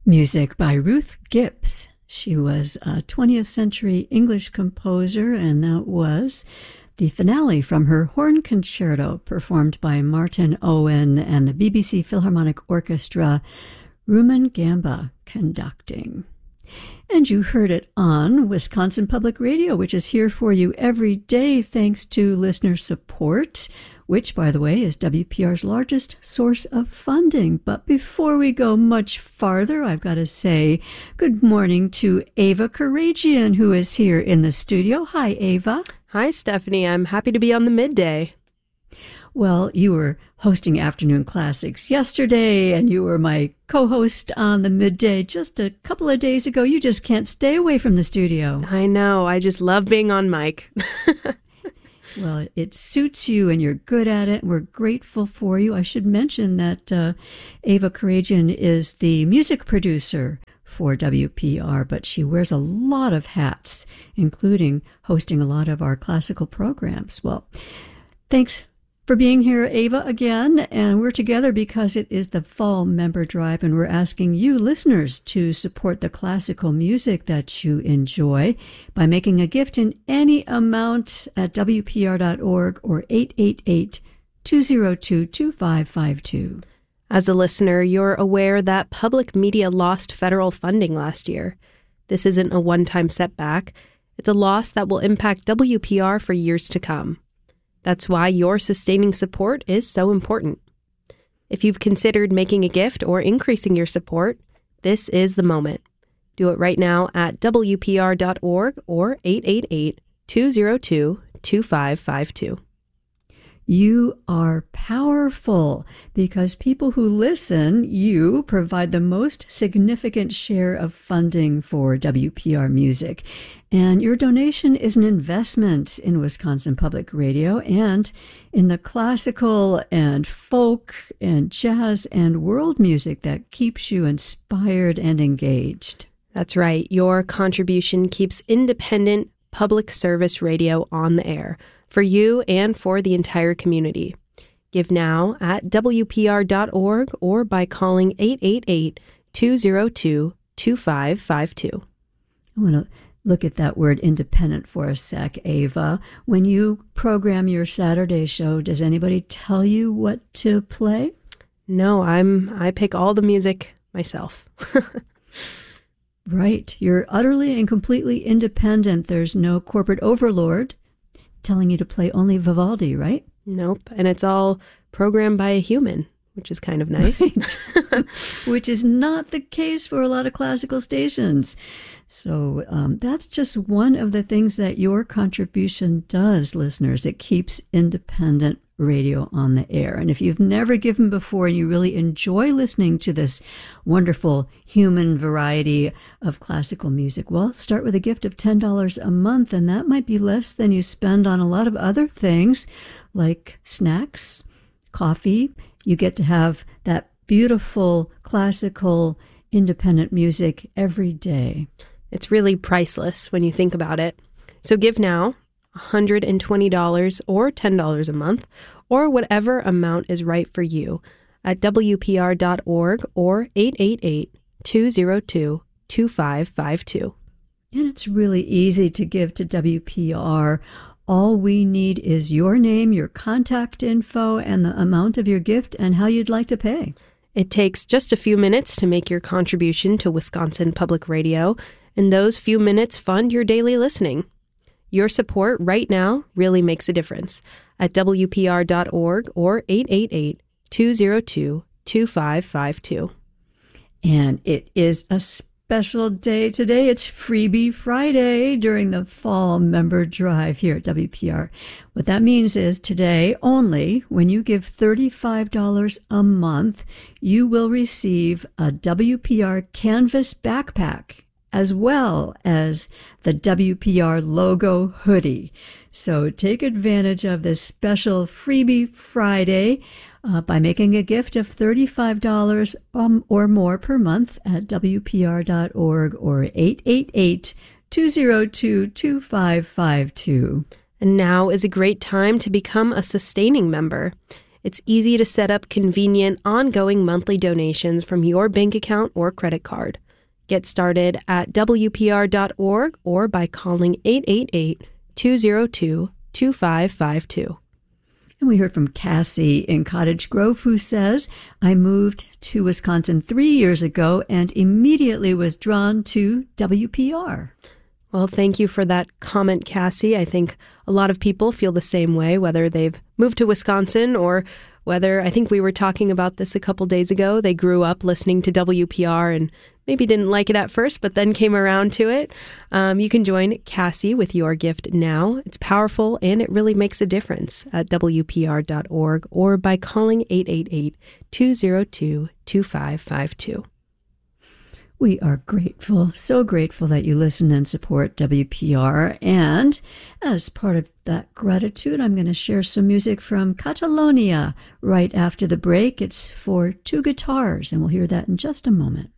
Music by Ruth Gibbs. She was a 20th century English composer, and that was the finale from her horn concerto performed by Martin Owen and the BBC Philharmonic Orchestra, Rumman-Gamba conducting. And you heard it on Wisconsin Public Radio, which is here for you every day thanks to listener support, which, by the way, is WPR's largest source of funding. But before we go much farther, I've got to say good morning to Ava Karagian, who is here in the studio. Hi, Ava. Hi, Stephanie. I'm happy to be on the midday. Well, you were hosting Afternoon Classics yesterday, and you were my co-host on the midday just a couple of days ago. You just can't stay away from the studio. I know. I just love being on mic. Well, it suits you and you're good at it. We're grateful for you. I should mention that Ava Karagian is the music producer for WPR, but she wears a lot of hats, including hosting a lot of our classical programs. Well, thanks for being here, Ava, again. And we're together because it is the Fall Member Drive, and we're asking you, listeners, to support the classical music that you enjoy by making a gift in any amount at WPR.org or 888-202-2552. As a listener, you're aware that public media lost federal funding last year. This isn't a one-time setback. It's a loss that will impact WPR for years to come. That's why your sustaining support is so important. If you've considered making a gift or increasing your support, this is the moment. Do it right now at WPR.org or 888-202-2552. You are powerful because people who listen, you provide the most significant share of funding for WPR music. And your donation is an investment in Wisconsin Public Radio and in the classical and folk and jazz and world music that keeps you inspired and engaged. That's right. Your contribution keeps independent public service radio on the air for you and for the entire community. Give now at WPR.org or by calling 888-202-2552. I want to look at that word independent for a sec, Ava. When you program your Saturday show, does anybody tell you what to play? No, I pick all the music myself. Right. You're utterly and completely independent. There's no corporate overlord telling you to play only Vivaldi, right? Nope. And it's all programmed by a human, which is kind of nice. Right. Which is not the case for a lot of classical stations. So that's just one of the things that your contribution does, listeners. It keeps independent radio on the air. And if you've never given before and you really enjoy listening to this wonderful human variety of classical music, well, start with a gift of $10 a month, and that might be less than you spend on a lot of other things like snacks, coffee. You get to have that beautiful classical independent music every day. It's really priceless when you think about it. So give now, $120 or $10 a month, or whatever amount is right for you at WPR.org or 888-202-2552. And it's really easy to give to WPR. All we need is your name, your contact info, and the amount of your gift and how you'd like to pay. It takes just a few minutes to make your contribution to Wisconsin Public Radio, and those few minutes fund your daily listening. Your support right now really makes a difference at WPR.org or 888-202-2552. And it is a special day today. It's Freebie Friday during the Fall Member Drive here at WPR. What that means is today only, when you give $35 a month, you will receive a WPR Canvas backpack, as well as the WPR logo hoodie. So take advantage of this special Freebie Friday by making a gift of $35 or more per month at WPR.org or 888-202-2552. And now is a great time to become a sustaining member. It's easy to set up convenient, ongoing monthly donations from your bank account or credit card. Get started at WPR.org or by calling 888-202-2552. And we heard from Cassie in Cottage Grove, who says, I moved to Wisconsin 3 years ago and immediately was drawn to WPR. Well, thank you for that comment, Cassie. I think a lot of people feel the same way, whether they've moved to Wisconsin or whether, I think we were talking about this a couple days ago, they grew up listening to WPR and maybe didn't like it at first, but then came around to it. You can join Cassie with your gift now. It's powerful and it really makes a difference at WPR.org or by calling 888-202-2552. We are grateful, so grateful that you listen and support WPR. And as part of that gratitude, I'm going to share some music from Catalonia right after the break. It's for two guitars, and we'll hear that in just a moment.